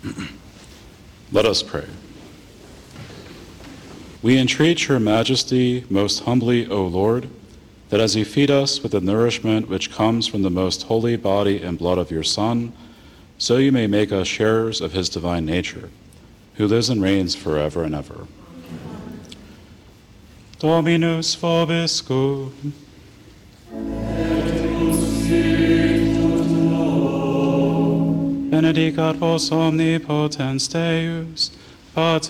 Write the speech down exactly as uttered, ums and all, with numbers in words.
Let us pray. We entreat your majesty most humbly, O Lord, that as you feed us with the nourishment which comes from the most holy body and blood of your Son, so you may make us sharers of his divine nature, who lives and reigns forever and ever. Dominus vobiscum. Benedicat vos omnipotens Deus, Pater